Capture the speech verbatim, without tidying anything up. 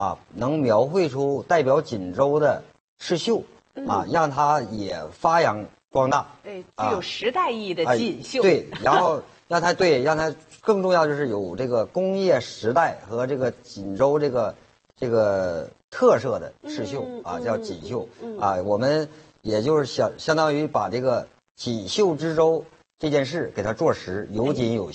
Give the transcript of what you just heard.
啊，能描绘出代表锦州的刺绣啊，让它也发扬光大。 对，具有时代意义的锦绣。 对，然后让它对，让它更重要就是有这个工业时代和这个锦州这个这个特色的刺绣啊，叫锦绣啊。我们也就是相相当于把这个锦绣之州这件事给它做实，有锦有